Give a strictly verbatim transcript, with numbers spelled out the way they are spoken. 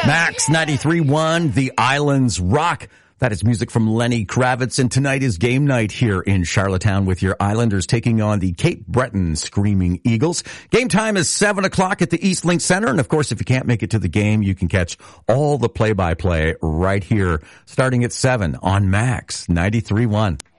Max ninety-three one, The Islands Rock. That is music from Lenny Kravitz, and tonight is game night here in Charlottetown with your Islanders taking on the Cape Breton Screaming Eagles. Game time is seven o'clock at the East Link Center, and of course, if you can't make it to the game, you can catch all the play-by-play right here starting at seven on Max ninety-three one.